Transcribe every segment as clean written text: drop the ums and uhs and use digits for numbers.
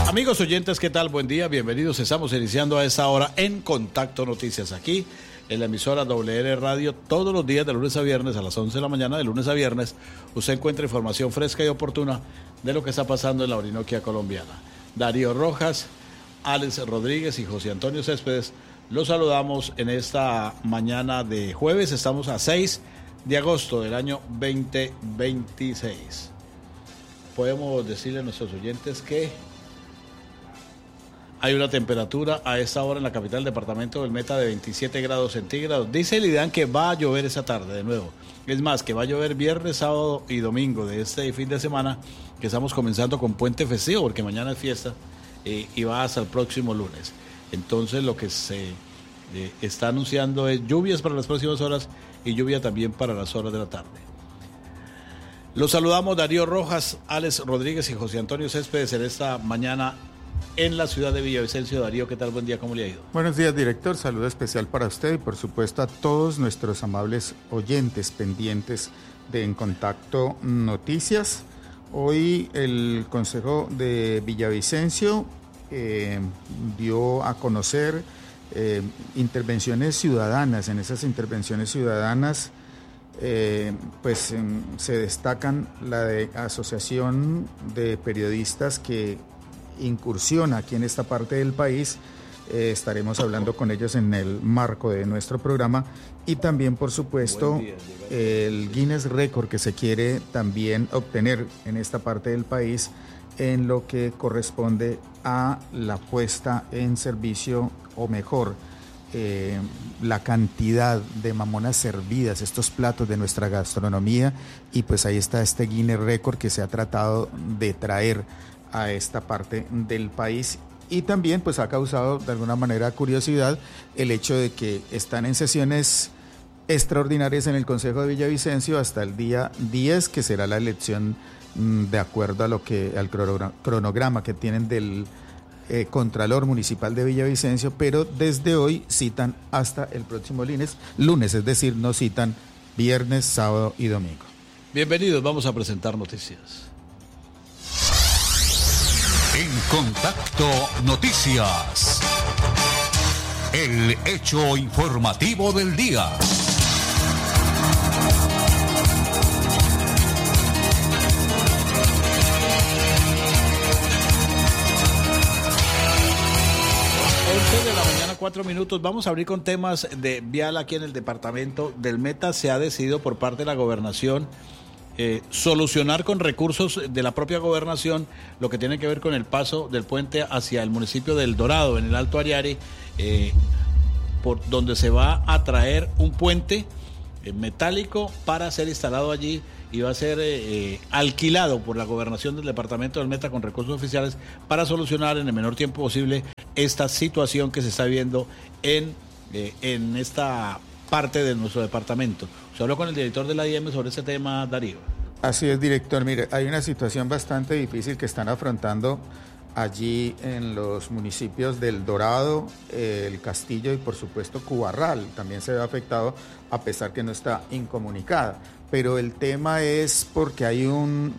Amigos oyentes, ¿qué tal? Buen día, bienvenidos. Estamos iniciando a esta hora en Contacto Noticias, aquí en la emisora WR Radio, todos los días de lunes a viernes a las 11 de la mañana, de lunes a viernes. Usted encuentra información fresca y oportuna de lo que está pasando en la Orinoquia colombiana. Darío Rojas, Alex Rodríguez y José Antonio Céspedes, los saludamos en esta mañana de jueves. Estamos a 6 de agosto del año 2026. Podemos decirle a nuestros oyentes que hay una temperatura a esta hora en la capital departamento del Meta de 27 grados centígrados. Dice el IDEAN que va a llover esa tarde de nuevo. Es más, que va a llover viernes, sábado y domingo de este fin de semana, que estamos comenzando con puente festivo, porque mañana es fiesta y va hasta el próximo lunes. Entonces lo que se está anunciando es lluvias para las próximas horas y lluvia también para las horas de la tarde. Los saludamos Darío Rojas, Alex Rodríguez y José Antonio Céspedes en esta mañana en la ciudad de Villavicencio. Darío, ¿qué tal? Buen día, ¿cómo le ha ido? Buenos días, director. Saludo especial para usted y por supuesto a todos nuestros amables oyentes pendientes de En Contacto Noticias. Hoy el Consejo de Villavicencio dio a conocer intervenciones ciudadanas. En esas intervenciones ciudadanas se destacan la de Asociación de Periodistas que incursiona aquí en esta parte del país. Estaremos hablando con ellos en el marco de nuestro programa y también, por supuesto, el Guinness Record que se quiere también obtener en esta parte del país en lo que corresponde a la puesta en servicio, o mejor, la cantidad de mamonas servidas, estos platos de nuestra gastronomía, y pues ahí está este Guinness Record que se ha tratado de traer a esta parte del país, y también pues ha causado de alguna manera curiosidad el hecho de que están en sesiones extraordinarias en el Consejo de Villavicencio hasta el día 10, que será la elección de acuerdo a lo que al cronograma que tienen del Contralor Municipal de Villavicencio, pero desde hoy citan hasta el próximo lunes, es decir, no citan viernes, sábado y domingo. Bienvenidos, vamos a presentar noticias. En Contacto Noticias, el hecho informativo del día. De la mañana, 4 minutos. Vamos a abrir con temas de vial aquí en el departamento del Meta. Se ha decidido por parte de la gobernación solucionar con recursos de la propia gobernación lo que tiene que ver con el paso del puente hacia el municipio del Dorado, en el Alto Ariari, por donde se va a traer un puente metálico para ser instalado allí y va a ser alquilado por la gobernación del departamento del Meta con recursos oficiales para solucionar en el menor tiempo posible esta situación que se está viendo en esta parte de nuestro departamento. Se habló con el director de la IEM sobre ese tema, Darío. Así es, director. Mire, hay una situación bastante difícil que están afrontando allí en los municipios del Dorado, el Castillo y por supuesto Cubarral. También se ve afectado a pesar que no está incomunicada. Pero el tema es porque hay un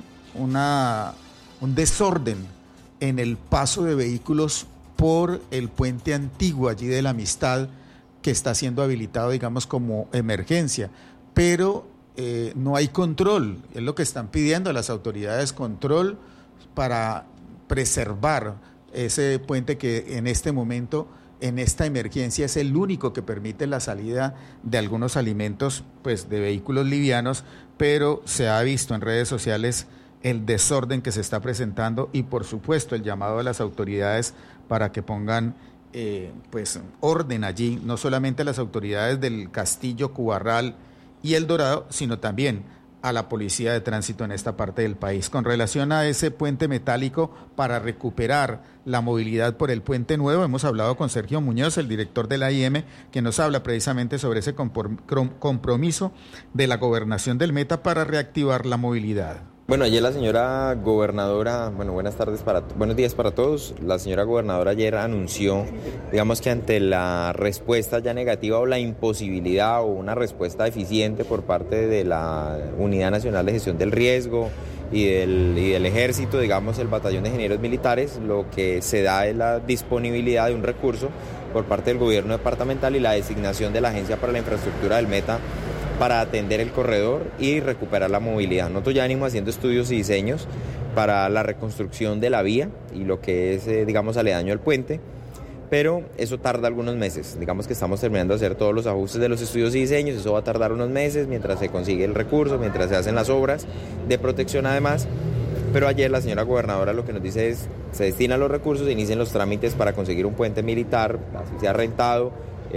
desorden en el paso de vehículos por el puente antiguo allí de la Amistad, que está siendo habilitado, digamos, como emergencia, pero no hay control. Es lo que están pidiendo a las autoridades, control para preservar ese puente que en este momento, en esta emergencia, es el único que permite la salida de algunos alimentos, pues de vehículos livianos, pero se ha visto en redes sociales el desorden que se está presentando y por supuesto el llamado a las autoridades para que pongan orden allí, no solamente a las autoridades del Castillo, Cubarral y El Dorado, sino también a la policía de tránsito en esta parte del país. Con relación a ese puente metálico para recuperar la movilidad por el puente nuevo, hemos hablado con Sergio Muñoz, el director de la IEM, que nos habla precisamente sobre ese compromiso de la gobernación del Meta para reactivar la movilidad. Bueno, ayer la señora gobernadora, buenos días para todos. La señora gobernadora ayer anunció, digamos que ante la respuesta ya negativa o la imposibilidad o una respuesta eficiente por parte de la Unidad Nacional de Gestión del Riesgo y del ejército, digamos el batallón de ingenieros militares, lo que se da es la disponibilidad de un recurso por parte del gobierno departamental y la designación de la Agencia para la Infraestructura del Meta para atender el corredor y recuperar la movilidad. Nosotros ya venimos haciendo estudios y diseños para la reconstrucción de la vía y lo que es, digamos, aledaño al puente, pero eso tarda algunos meses. Digamos que estamos terminando de hacer todos los ajustes de los estudios y diseños, eso va a tardar unos meses mientras se consigue el recurso, mientras se hacen las obras de protección además. Pero ayer la señora gobernadora lo que nos dice es, se destinan los recursos, se inician los trámites para conseguir un puente militar, así sea rentado,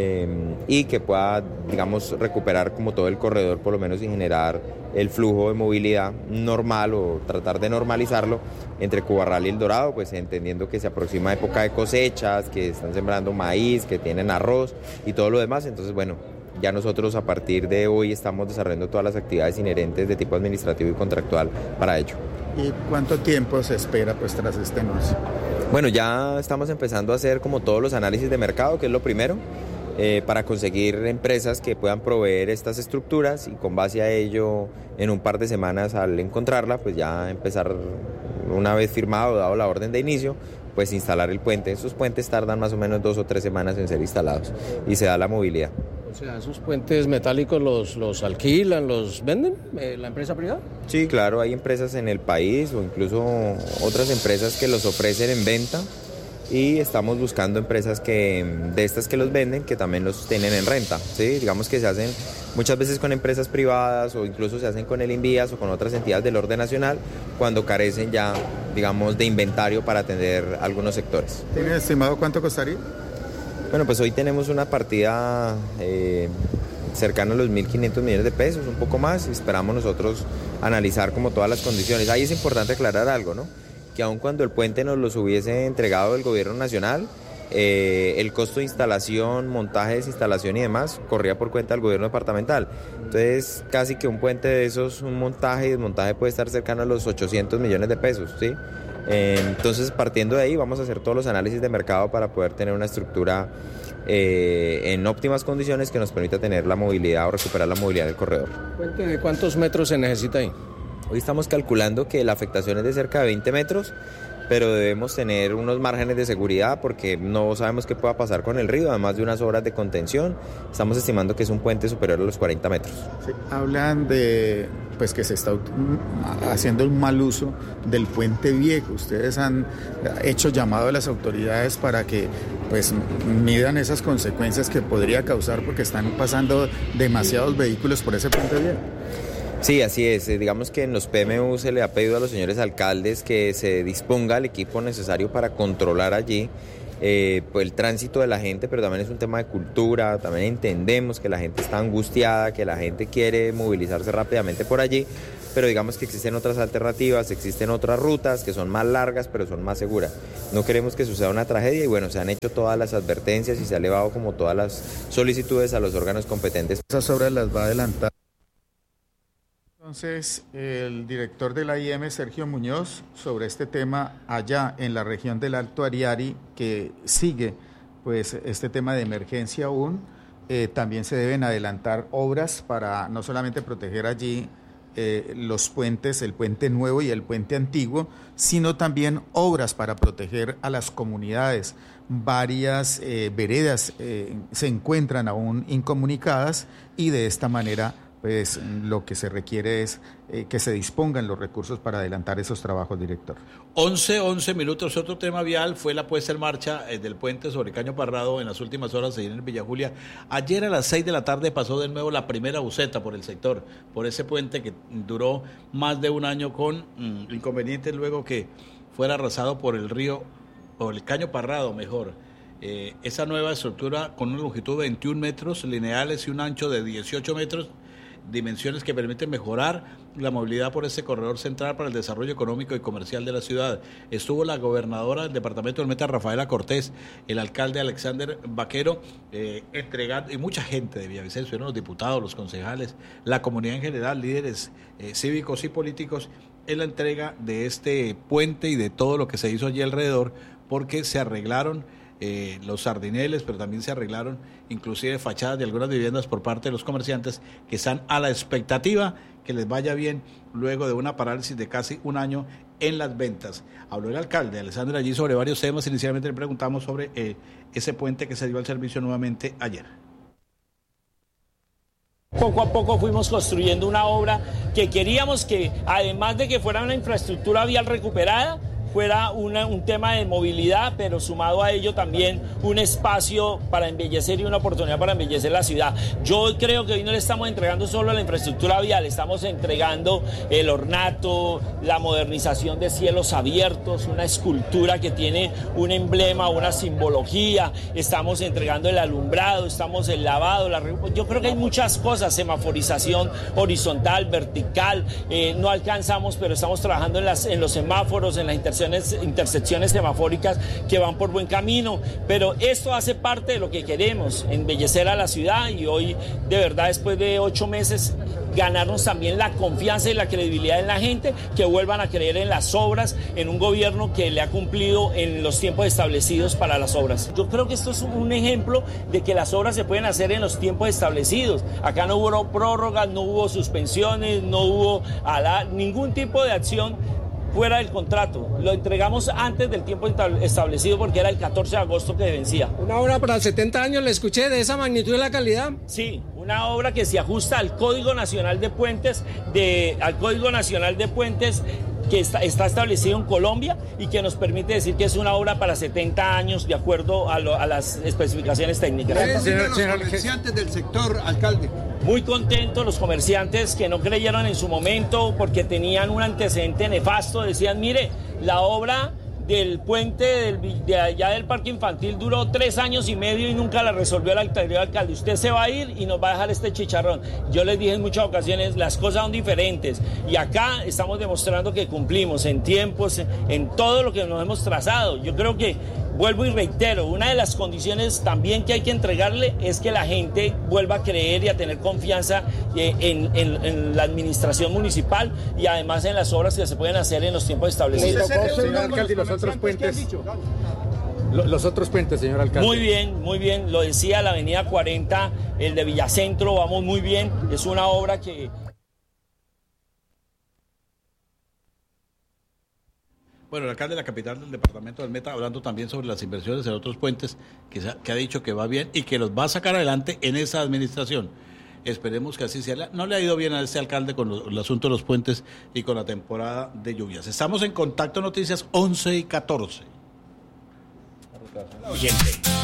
y que pueda, digamos, recuperar como todo el corredor, por lo menos, y generar el flujo de movilidad normal o tratar de normalizarlo entre Cubarral y El Dorado, pues entendiendo que se aproxima época de cosechas, que están sembrando maíz, que tienen arroz y todo lo demás. Entonces, bueno, ya nosotros a partir de hoy estamos desarrollando todas las actividades inherentes de tipo administrativo y contractual para ello. ¿Y cuánto tiempo se espera pues tras este anuncio? Bueno, ya estamos empezando a hacer como todos los análisis de mercado, que es lo primero, para conseguir empresas que puedan proveer estas estructuras y con base a ello en un par de semanas al encontrarla, pues ya empezar, una vez firmado, dado la orden de inicio, pues instalar el puente. Esos puentes tardan más o menos 2 o 3 semanas en ser instalados y se da la movilidad. O sea, ¿esos puentes metálicos los alquilan, los venden la empresa privada? Sí, claro, hay empresas en el país o incluso otras empresas que los ofrecen en venta y estamos buscando empresas de estas que los venden, que también los tienen en renta, ¿sí? Digamos que se hacen muchas veces con empresas privadas o incluso se hacen con el Invías o con otras entidades del orden nacional cuando carecen ya, digamos, de inventario para atender algunos sectores. ¿Tienen estimado cuánto costaría? Bueno, pues hoy tenemos una partida cercana a los 1.500 millones de pesos, un poco más, y esperamos nosotros analizar como todas las condiciones. Ahí es importante aclarar algo, ¿no? Que aun cuando el puente nos los hubiese entregado el gobierno nacional, el costo de instalación, montaje, desinstalación y demás corría por cuenta del gobierno departamental. Entonces, casi que un puente de esos, un montaje y desmontaje puede estar cercano a los 800 millones de pesos, ¿sí? Entonces, partiendo de ahí, vamos a hacer todos los análisis de mercado para poder tener una estructura en óptimas condiciones que nos permita tener la movilidad o recuperar la movilidad del corredor. ¿Puente de cuántos metros se necesita ahí? Hoy estamos calculando que la afectación es de cerca de 20 metros, pero debemos tener unos márgenes de seguridad porque no sabemos qué pueda pasar con el río, además de unas obras de contención. Estamos estimando que es un puente superior a los 40 metros. Sí, hablan de pues que se está haciendo un mal uso del puente viejo. Ustedes han hecho llamado a las autoridades para que pues midan esas consecuencias que podría causar porque están pasando demasiados vehículos por ese puente viejo. Sí, así es. Digamos que en los PMU se le ha pedido a los señores alcaldes que se disponga el equipo necesario para controlar allí pues el tránsito de la gente, pero también es un tema de cultura. También entendemos que la gente está angustiada, que la gente quiere movilizarse rápidamente por allí, pero digamos que existen otras alternativas, existen otras rutas que son más largas, pero son más seguras. No queremos que suceda una tragedia y bueno, se han hecho todas las advertencias y se ha elevado como todas las solicitudes a los órganos competentes. Esas obras las va a adelantar. Entonces, el director de la IEM, Sergio Muñoz, sobre este tema allá en la región del Alto Ariari, que sigue pues este tema de emergencia aún, también se deben adelantar obras para no solamente proteger allí los puentes, el puente nuevo y el puente antiguo, sino también obras para proteger a las comunidades. Varias veredas se encuentran aún incomunicadas y de esta manera pues lo que se requiere es que se dispongan los recursos para adelantar esos trabajos, director. 11 minutos. Otro tema vial fue la puesta en marcha del puente sobre Caño Parrado en las últimas horas en Villa Julia. Ayer a las 6 de la tarde pasó de nuevo la primera buseta por el sector, por ese puente que duró más de un año con inconvenientes luego que fuera arrasado por el río, o el Caño Parrado mejor. Esa nueva estructura con una longitud de 21 metros lineales y un ancho de 18 metros, dimensiones que permiten mejorar la movilidad por este corredor central para el desarrollo económico y comercial de la ciudad. Estuvo la gobernadora del departamento del Meta, Rafaela Cortés, el alcalde Alexander Vaquero, entregando, y mucha gente de Villavicencio, los diputados, los concejales, la comunidad en general, líderes cívicos y políticos, en la entrega de este puente y de todo lo que se hizo allí alrededor, porque se arreglaron los sardineles, pero también se arreglaron inclusive fachadas de algunas viviendas por parte de los comerciantes que están a la expectativa que les vaya bien luego de una parálisis de casi un año en las ventas. Habló el alcalde Alessandro allí sobre varios temas. Inicialmente le preguntamos sobre ese puente que se dio al servicio nuevamente ayer. Poco a poco fuimos construyendo una obra que queríamos que, además de que fuera una infraestructura vial recuperada, fuera un tema de movilidad, pero sumado a ello también un espacio para embellecer y una oportunidad para embellecer la ciudad. Yo creo que hoy no le estamos entregando solo la infraestructura vial, estamos entregando el ornato, la modernización de cielos abiertos, una escultura que tiene un emblema, una simbología, estamos entregando el alumbrado, estamos el lavado, yo creo que hay muchas cosas, semaforización horizontal, vertical, no alcanzamos, pero estamos trabajando en los semáforos, en las intersecciones semafóricas que van por buen camino, pero esto hace parte de lo que queremos, embellecer a la ciudad, y hoy de verdad después de 8 meses ganarnos también la confianza y la credibilidad en la gente, que vuelvan a creer en las obras, en un gobierno que le ha cumplido en los tiempos establecidos para las obras. Yo creo que esto es un ejemplo de que las obras se pueden hacer en los tiempos establecidos. Acá no hubo prórrogas, no hubo suspensiones, no hubo ningún tipo de acción fuera del contrato. Lo entregamos antes del tiempo establecido porque era el 14 de agosto que vencía. Una obra para 70 años, le escuché, de esa magnitud y la calidad. Sí, una obra que se ajusta al Código Nacional de Puentes, que está establecido en Colombia y que nos permite decir que es una obra para 70 años de acuerdo a las especificaciones técnicas. Los comerciantes del sector, alcalde. Muy contentos los comerciantes que no creyeron en su momento porque tenían un antecedente nefasto. Decían, mire, la obra del puente de allá del parque infantil duró 3 años y medio y nunca la resolvió el anterior alcalde. Usted se va a ir y nos va a dejar este chicharrón. Yo les dije en muchas ocasiones, las cosas son diferentes y acá estamos demostrando que cumplimos en tiempos, en todo lo que nos hemos trazado. Yo creo que, vuelvo y reitero, una de las condiciones también que hay que entregarle es que la gente vuelva a creer y a tener confianza en la administración municipal y además en las obras que se pueden hacer en los tiempos establecidos. Señor alcalde, los otros puentes. Los otros puentes, señor alcalde. Muy bien, lo decía, la avenida 40, el de Villacentro, vamos muy bien, es una obra que... Bueno, el alcalde de la capital del departamento del Meta, hablando también sobre las inversiones en otros puentes, que ha dicho que va bien y que los va a sacar adelante en esa administración. Esperemos que así sea. No le ha ido bien a este alcalde con el asunto de los puentes y con la temporada de lluvias. Estamos en Contacto Noticias 11:14.